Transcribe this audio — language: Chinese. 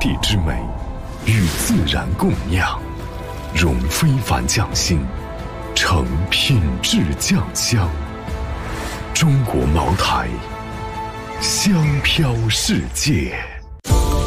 地之美，与自然共酿，融非凡匠心，成品质酱香。中国茅台，香飘世界。